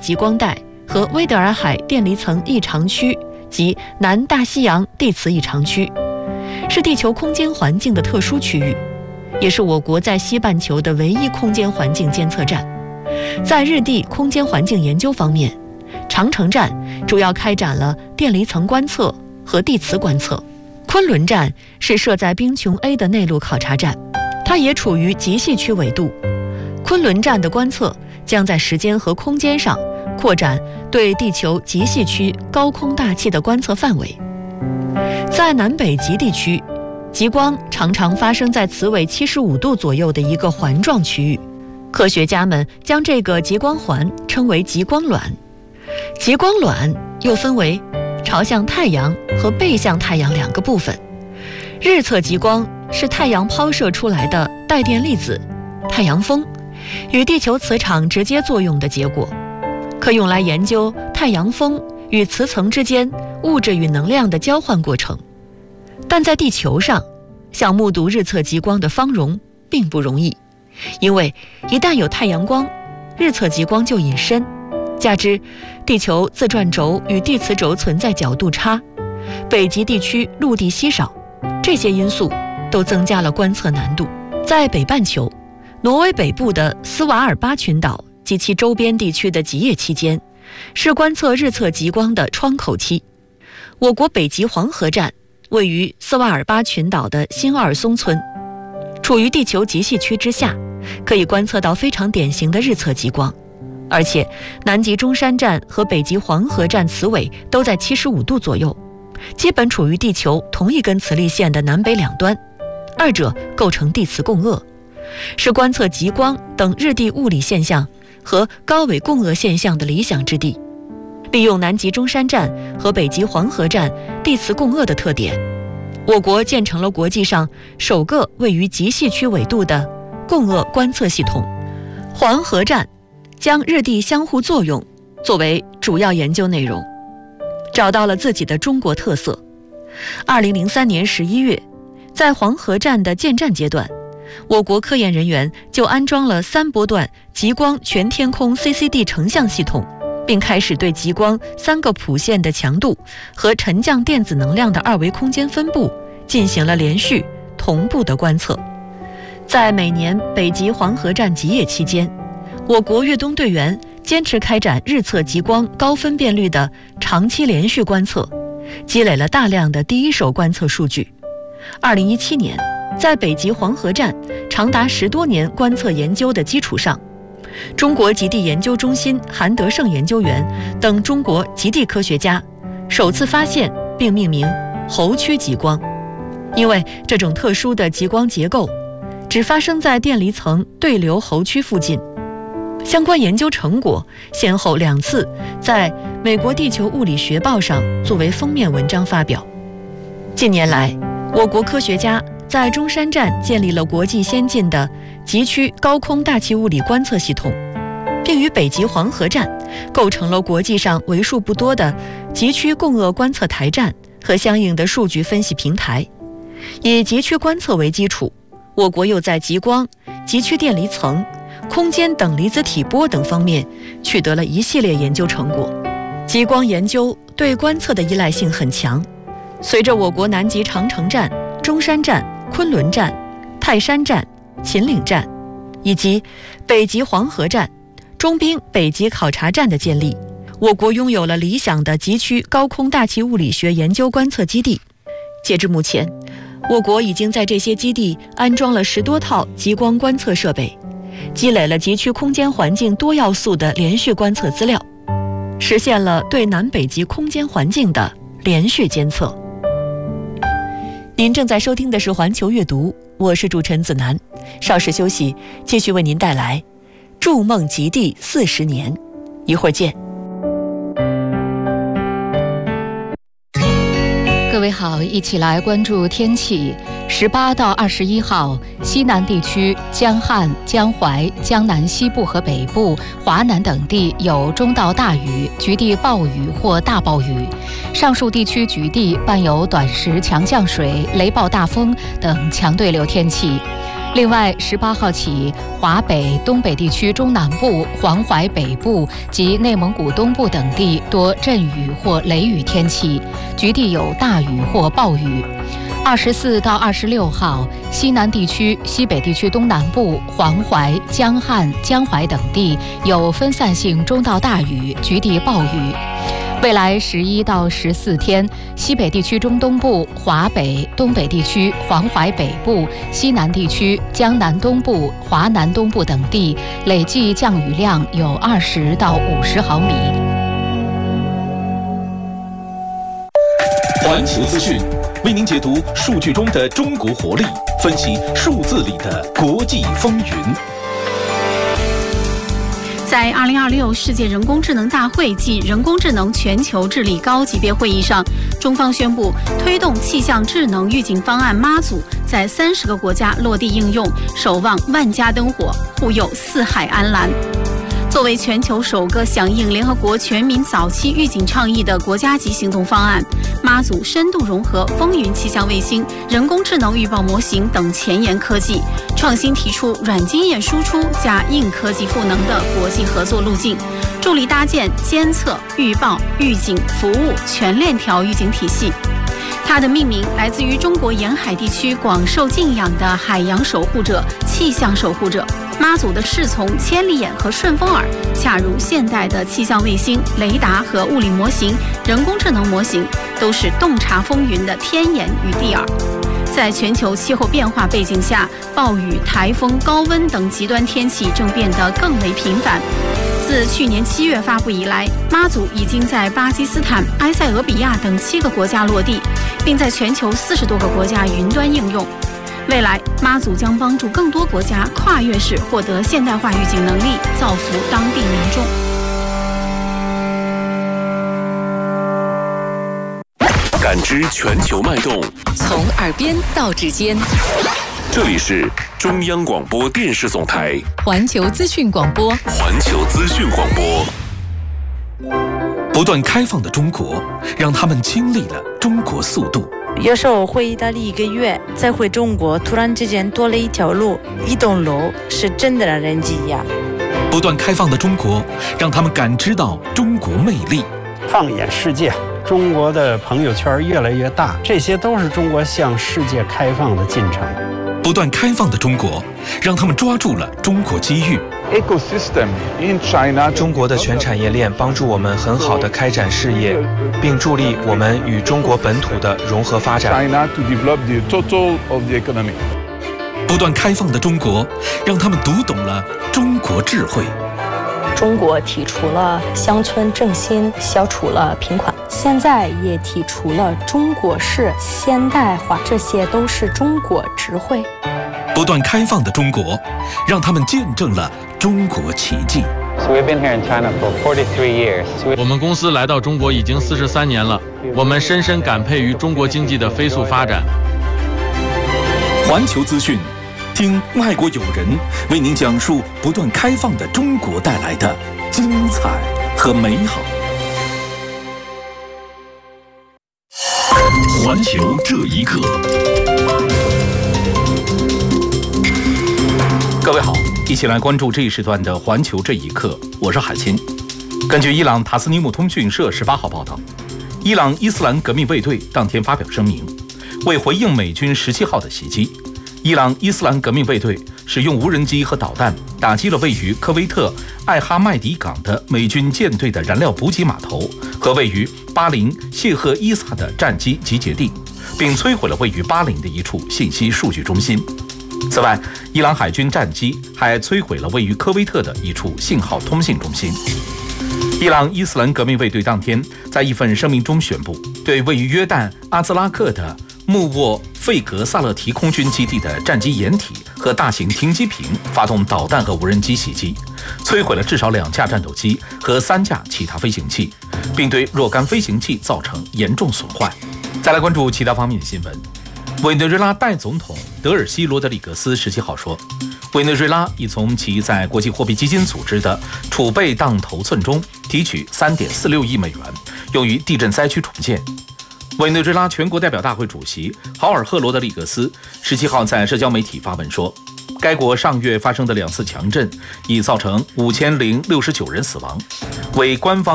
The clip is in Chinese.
极光带和威德尔海电离层异常区及南大西洋地磁异常区，是地球空间环境的特殊区域，也是我国在西半球的唯一空间环境监测站。在日地空间环境研究方面，长城站主要开展了电离层观测和地磁观测，昆仑站是设在冰穹 A 的内陆考察站，它也处于极细区纬度。昆仑站的观测将在时间和空间上扩展对地球极细区高空大气的观测范围。在南北极地区，极光常常发生在磁纬75度左右的一个环状区域，科学家们将这个极光环称为极光卵。极光卵又分为朝向太阳和背向太阳两个部分。日测极光是太阳抛射出来的带电粒子太阳风与地球磁场直接作用的结果，可用来研究太阳风与磁层之间物质与能量的交换过程。但在地球上，想目睹日测极光的芳容并不容易，因为一旦有太阳光，日测极光就隐身，加之地球自转轴与地磁轴存在角度差，北极地区陆地稀少，这些因素都增加了观测难度。在北半球，挪威北部的斯瓦尔巴群岛及其周边地区的极夜期间，是观测日测极光的窗口期。我国北极黄河站位于斯瓦尔巴群岛的新奥尔松村，处于地球极细区之下，可以观测到非常典型的日测极光。而且南极中山站和北极黄河站磁纬都在75度左右，基本处于地球同一根磁力线的南北两端，二者构成地磁共轭，是观测极光等日地物理现象和高纬共轭现象的理想之地。利用南极中山站和北极黄河站地磁共轭的特点，我国建成了国际上首个位于极细区纬度的共轭观测系统。黄河站将日地相互作用作为主要研究内容，找到了自己的中国特色。2003年11月，在黄河站的建站阶段，我国科研人员就安装了3波段极光全天空 CCD 成像系统，并开始对极光3个谱线的强度和沉降电子能量的2维空间分布进行了连续同步的观测。在每年北极黄河站极夜期间，我国越冬队员坚持开展日测极光高分辨率的长期连续观测，积累了大量的第一手观测数据。2017年，在北极黄河站长达10多年观测研究的基础上，中国极地研究中心韩德胜研究员等中国极地科学家首次发现并命名侯区极光。因为这种特殊的极光结构只发生在电离层对流侯区附近，相关研究成果先后2次在美国地球物理学报上作为封面文章发表。近年来，我国科学家在中山站建立了国际先进的极区高空大气物理观测系统，并与北极黄河站构成了国际上为数不多的极区共轭观测台站和相应的数据分析平台。以极区观测为基础，我国又在极光、极区电离层、空间等离子体波等方面取得了一系列研究成果。极光研究对观测的依赖性很强，随着我国南极长城站、中山站、昆仑站、泰山站、秦岭站以及北极黄河站、中冰北极考察站的建立，我国拥有了理想的极区高空大气物理学研究观测基地。截至目前，我国已经在这些基地安装了10多套极光观测设备，积累了极区空间环境多要素的连续观测资料，实现了对南北极空间环境的连续监测。您正在收听的是环球阅读，我是主持人子楠。稍事休息，继续为您带来筑梦极地40年，一会儿见。 各位好，一起来关注天气。18到21号，西南地区江汉、江淮、江南西部和北部、华南等地有中到大雨，局地暴雨或大暴雨。上述地区局地伴有短时强降水、雷暴大风等强对流天气。 另外，18号起，华北、东北地区中南部、黄淮北部及内蒙古东部等地多阵雨或雷雨天气，局地有大雨或暴雨。24到26号，西南地区、西北地区东南部、黄淮、江汉、江淮等地有分散性中到大雨，局地暴雨。未来11到14天，西北地区中东部、华北、东北地区、黄淮北部、西南地区、江南东部、华南东部等地累计降雨量有20到50毫米。 环球资讯为您解读数据中的中国活力，分析数字里的国际风云。 在2026世界人工智能大会暨人工智能全球治理高级别会议上，中方宣布推动气象智能预警方案妈祖在30个国家落地应用，守望万家灯火，护佑四海安澜。作为全球首个响应联合国全民早期预警倡议的国家级行动方案，妈祖深度融合风云气象卫星、人工智能预报模型等前沿科技，创新提出软经验输出加硬科技赋能的国际合作路径，助力搭建监测、预报、预警、服务全链条预警体系。它的命名来自于中国沿海地区广受敬仰的海洋守护者、气象守护者。妈祖的侍从千里眼和顺风耳，恰如现代的气象卫星、雷达和物理模型、人工智能模型，都是洞察风云的天眼与地耳。在全球气候变化背景下，暴雨、台风、高温等极端天气正变得更为频繁。自去年7月发布以来，妈祖已经在巴基斯坦、埃塞俄比亚等7个国家落地，并在全球40多个国家云端应用。未来，妈祖将帮助更多国家跨越式获得现代化预警能力，造福当地民众。 感知全球脉动， 从耳边到指尖。 这里是中央广播电视总台环球资讯广播。 环球资讯广播。不断开放的中国，让他们经历了中国速度。 有时候回意大利1个月，再回中国，突然之间多了一条路、一栋楼，是真的让人惊讶。 不断开放的中国，让他们感知到中国魅力。 放眼世界，中国的朋友圈越来越大，这些都是中国向世界开放的进程。 不断开放的中国，让他们抓住了中国机遇。 中国的全产业链帮助我们很好的开展事业，并助力我们与中国本土的融合发展。 不断开放的中国，让他们读懂了中国智慧。 中国提出了乡村振兴，消除了贫困，现在也提出了中国式现代化，这些都是中国智慧。 不断开放的中国，让他们见证了中国奇迹。 我们公司来到中国已经43年了，我们深深感佩于中国经济的飞速发展。 环球资讯，听外国友人为您讲述不断开放的中国带来的精彩和美好。环球这一刻。各位好，一起来关注这一时段的《环球这一刻》，我是海清。根据伊朗塔斯尼姆通讯社18号报道，伊朗伊斯兰革命卫队当天发表声明，为回应美军17号的袭击，伊朗伊斯兰革命卫队使用无人机和导弹打击了位于科威特艾哈迈迪港的美军舰队的燃料补给码头和位于巴林谢赫伊萨的战机集结地，并摧毁了位于巴林的一处信息数据中心。此外，伊朗海军战机还摧毁了位于科威特的一处信号通信中心。伊朗伊斯兰革命卫队当天在一份声明中宣布，对位于约旦阿兹拉克的穆沃费格萨勒提空军基地的战机掩体和大型停机坪发动导弹和无人机袭击，摧毁了至少2架战斗机和3架其他飞行器，并对若干飞行器造成严重损坏。再来关注其他方面的新闻。委内瑞拉代总统德尔西罗德里格斯17号说，委内瑞拉已从其在国际货币基金组织的储备当头寸中提取3.46亿美元，用于地震灾区重建。委内瑞拉全国代表大会主席豪尔赫罗德里格斯17号在社交媒体发文说， 该国上月发生的2次强震已造成5069人死亡，为官方